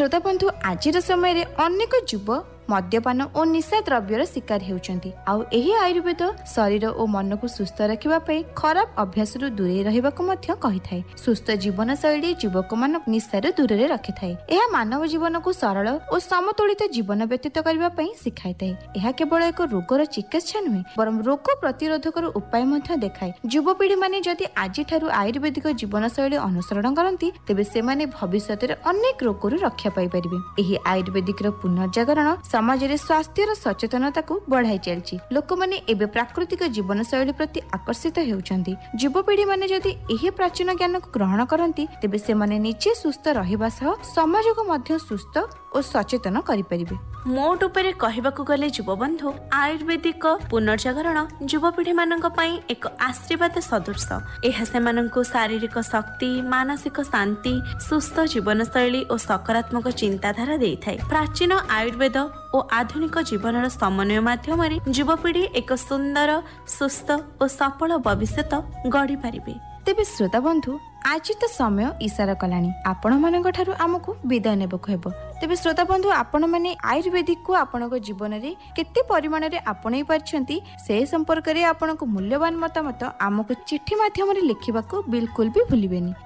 श्रोता बंधु आज समय अनेक युव मद्यपान और निशा द्रव्यर शिकार होउछंती। आउ एही आयुर्वेद शरीर और मन को सुस्थ रखिबा पई खराब अभ्यास रु दूरे रहिबाको मध्य कहिथाय। सुस्थ जीवन शैली युवक मान निशार दूर रे रखिथाय। एहा मानव जीवन को सरल और समतोलित जीवन व्यतीत करबा पई सिखाइथाय। एहा केवल एक रोगर चिकित्सा नुहे बरम रोग प्रतिरोधकर उपाय मध्य देखाय। युवपीढ़ी माने जदि आजि ठारु आयुर्वेदिक जीवन शैली अनुसरण करंती तेबे से माने भविष्यत रे अनेक रोग रु रक्षा पाई परिबे। एही आयुर्वेदिक रो पुनर्जागरण समाज रे स्वास्थ्य सचेतनता को बढ़ाई चलछि। लोक माने एबे प्राकृतिक जीवन शैली प्रति आकर्षित हेउछंती। युवपीढ़ी माने जदि एही प्राचीन ज्ञान को ग्रहण करंती तेबे से माने निजे सुस्थ रहिबा सह समाज को मध्य सुस्थ और सचेतन करि परिबे। मोट उपरे कहबाकू गले युवबंधु आयुर्वेदिक पुनर्जागरण युवपीढ़ी मानक पई एक आशीर्वाद सदृश। एहा सेमानंकु शारीरिक शक्ति, मानसिक शांति, सुस्थ जीवन शैली और सकारात्मक चिंताधारा देइथाय। प्राचीन आयुर्वेद और आधुनिक जीवनर समन्वय माध्यम युवपीढ़ी एक सुंदर, सुस्थ और सफल भविष्य गढ़ी पारिबे। तेबे श्रोता बंधु आज तो समय इशारा कलानी आपण मानक ठारू आमको विदाय नेबको हेबो। तेबे श्रोता बंधु आपण माने आयुर्वेदिक को आपणक जीवन रे केते परिमाण रे आपणै परछंती से संपर्क रे आपणक मूल्यवान मतामत आमको चिट्ठी माध्यम रे लिखिबाको बिल्कुल भी भूलिबेनी।